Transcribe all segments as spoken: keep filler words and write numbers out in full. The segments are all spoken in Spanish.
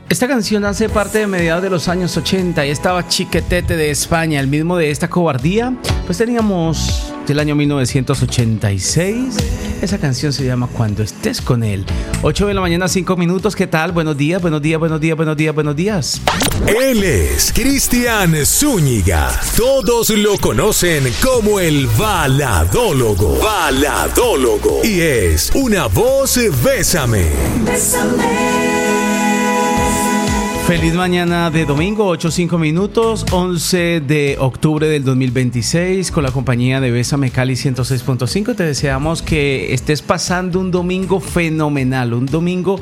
Esta canción hace parte de mediados de los años ochenta y estaba Chiquetete de España, el mismo de Esta Cobardía. Pues teníamos del año mil novecientos ochenta y seis. Esa canción se llama Cuando estés con él. ocho de la mañana, cinco minutos. ¿Qué tal? Buenos días, buenos días, buenos días, buenos días, buenos días. Él es Cristian Zúñiga. Todos lo conocen como el baladólogo. Baladólogo. Y es una voz Bésame. Bésame. Feliz mañana de domingo, ocho cinco minutos, once de octubre del dos mil veintiséis, con la compañía de Bésame Cali ciento seis punto cinco. Te deseamos que estés pasando un domingo fenomenal, un domingo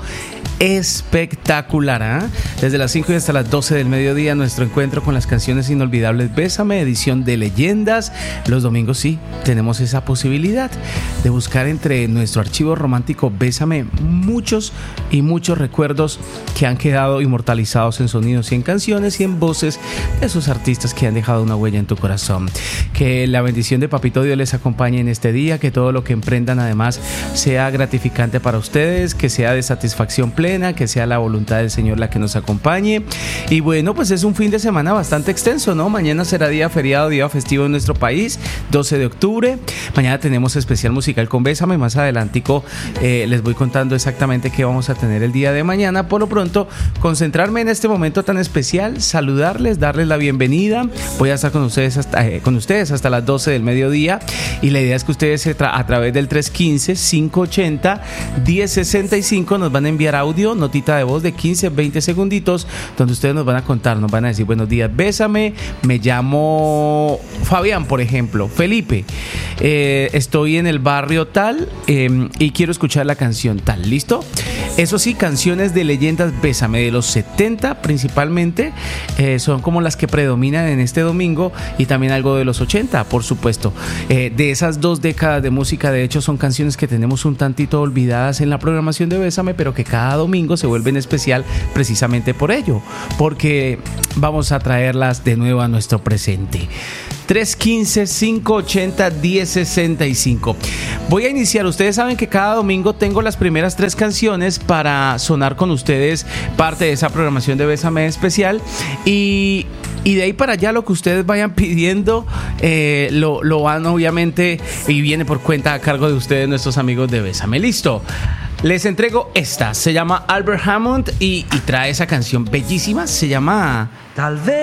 espectacular, ¿eh? Desde las cinco y hasta las doce del mediodía, nuestro encuentro con las canciones inolvidables Bésame, edición de leyendas. Los domingos sí, tenemos esa posibilidad de buscar entre nuestro archivo romántico Bésame muchos y muchos recuerdos que han quedado inmortalizados en sonidos y en canciones y en voces de esos artistas que han dejado una huella en tu corazón. Que la bendición de Papito Dios les acompañe en este día, que todo lo que emprendan además sea gratificante para ustedes, que sea de satisfacción plena, que sea la voluntad del Señor la que nos acompañe. Y bueno, pues es un fin de semana bastante extenso, ¿no? Mañana será día feriado, día festivo en nuestro país, doce de octubre. Mañana tenemos especial musical con Bésame. Más adelantico eh, les voy contando exactamente qué vamos a tener el día de mañana. Por lo pronto, concentrarme en este momento tan especial, saludarles, darles la bienvenida. Voy a estar con ustedes hasta, eh, con ustedes hasta las doce del mediodía y la idea es que ustedes tra- a través del tres uno cinco, cinco ocho cero, uno cero seis cinco nos van a enviar audio, notita de voz de quince, veinte segunditos, donde ustedes nos van a contar, nos van a decir buenos días, Bésame, me llamo Fabián, por ejemplo, Felipe, eh, estoy en el barrio tal eh, y quiero escuchar la canción tal, ¿listo? Eso sí, canciones de leyendas Bésame de los setenta principalmente, eh, son como las que predominan en este domingo, y también algo de los ochenta, por supuesto. Eh, de esas dos décadas de música, de hecho, son canciones que tenemos un tantito olvidadas en la programación de Bésame, pero que cada domingo se vuelven especial precisamente por ello, porque vamos a traerlas de nuevo a nuestro presente. tres uno cinco, cinco ocho cero, uno cero seis cinco. Voy a iniciar. Ustedes saben que cada domingo tengo las primeras tres canciones para sonar con ustedes, parte de esa programación de Bésame especial, y, y de ahí para allá lo que ustedes vayan pidiendo eh, lo, lo van obviamente, y viene por cuenta a cargo de ustedes, nuestros amigos de Bésame. Listo, les entrego esta, se llama Albert Hammond y, y trae esa canción bellísima, se llama Tal vez.